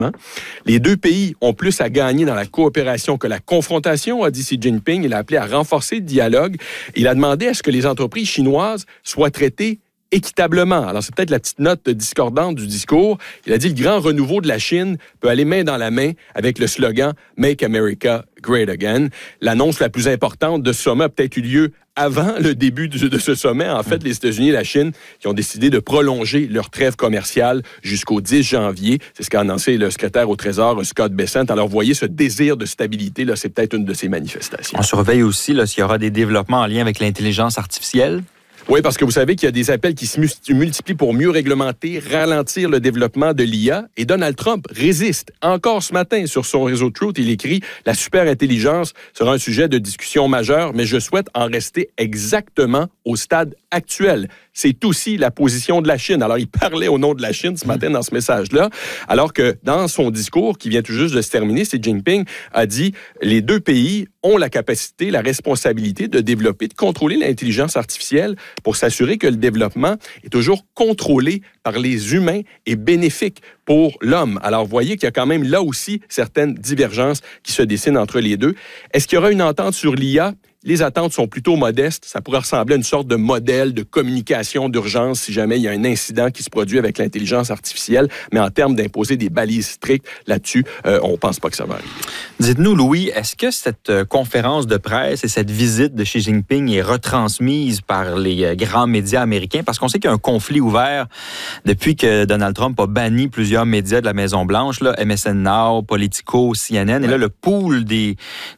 Les deux pays ont plus à gagner dans la coopération que la confrontation, a dit Xi Jinping. Il a appelé à renforcer le dialogue. Il a demandé à ce que les entreprises chinoises soient traitées équitablement. Alors, c'est peut-être la petite note discordante du discours. Il a dit le grand renouveau de la Chine peut aller main dans la main avec le slogan « Make America Great Again ». L'annonce la plus importante de ce sommet a peut-être eu lieu avant le début de ce sommet. En fait, les États-Unis et la Chine qui ont décidé de prolonger leur trêve commerciale jusqu'au 10 janvier. C'est ce qu'a annoncé le secrétaire au Trésor, Scott Bessent. Alors, vous voyez, ce désir de stabilité, là, c'est peut-être une de ces manifestations. On surveille aussi là, s'il y aura des développements en lien avec l'intelligence artificielle. Oui, parce que vous savez qu'il y a des appels qui se multiplient pour mieux réglementer, ralentir le développement de l'IA. Et Donald Trump résiste. Encore ce matin, sur son réseau Truth, il écrit « La superintelligence sera un sujet de discussion majeur, mais je souhaite en rester exactement au stade actuel. » C'est aussi la position de la Chine. Alors, il parlait au nom de la Chine ce matin dans ce message-là, alors que dans son discours, qui vient tout juste de se terminer, Xi Jinping a dit « Les deux pays ont la capacité, la responsabilité de développer, de contrôler l'intelligence artificielle pour s'assurer que le développement est toujours contrôlé par les humains et bénéfique pour l'homme. » Alors, vous voyez qu'il y a quand même là aussi certaines divergences qui se dessinent entre les deux. Est-ce qu'il y aura une entente sur l'IA? Les attentes sont plutôt modestes. Ça pourrait ressembler à une sorte de modèle de communication d'urgence si jamais il y a un incident qui se produit avec l'intelligence artificielle. Mais en termes d'imposer des balises strictes là-dessus, on ne pense pas que ça va arriver. Dites-nous, Louis, est-ce que cette conférence de presse et cette visite de Xi Jinping est retransmise par les grands médias américains? Parce qu'on sait qu'il y a un conflit ouvert depuis que Donald Trump a banni plusieurs médias de la Maison-Blanche, là, MSN Now, Politico, CNN, et là, le pool des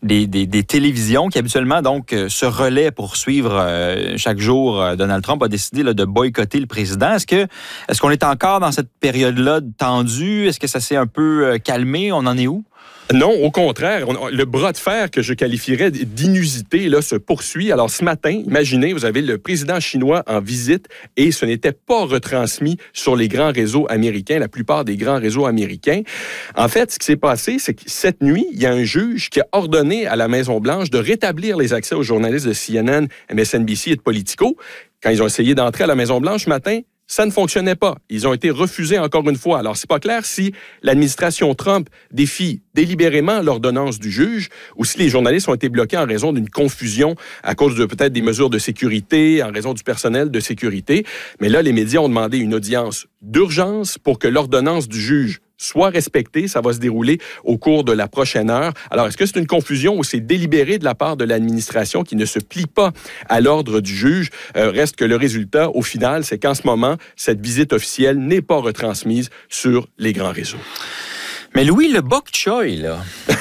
télévisions qui habituellement donc se relaient pour suivre chaque jour Donald Trump a décidé là, de boycotter le président. Est-ce qu'on est encore dans cette période-là tendue? Est-ce que ça s'est un peu calmé? On en est où? Non, au contraire, le bras de fer que je qualifierais d'inusité là, se poursuit. Alors ce matin, imaginez, vous avez le président chinois en visite et ce n'était pas retransmis sur les grands réseaux américains, la plupart des grands réseaux américains. En fait, ce qui s'est passé, c'est que cette nuit, il y a un juge qui a ordonné à la Maison-Blanche de rétablir les accès aux journalistes de CNN, MSNBC et de Politico. Quand ils ont essayé d'entrer à la Maison-Blanche ce matin, ça ne fonctionnait pas. Ils ont été refusés encore une fois. Alors, c'est pas clair si l'administration Trump défie délibérément l'ordonnance du juge ou si les journalistes ont été bloqués en raison d'une confusion à cause de peut-être des mesures de sécurité, en raison du personnel de sécurité. Mais là, les médias ont demandé une audience d'urgence pour que l'ordonnance du juge soit respectée. Ça va se dérouler au cours de la prochaine heure. Alors, est-ce que c'est une confusion ou c'est délibéré de la part de l'administration qui ne se plie pas à l'ordre du juge? Reste que le résultat, au final, c'est qu'en ce moment, cette visite officielle n'est pas retransmise sur les grands réseaux. Mais Louis, le bok choy, là...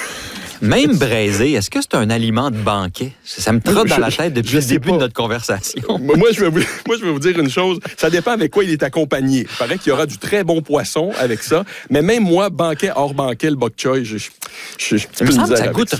Même braisé, est-ce que c'est un aliment de banquet? Ça me trotte dans la tête depuis le début de notre conversation. Moi, je vais vous dire une chose. Ça dépend avec quoi il est accompagné. Il paraît qu'il y aura du très bon poisson avec ça. Mais même moi, banquet hors banquet, le bok choy, il me semble que ça goûte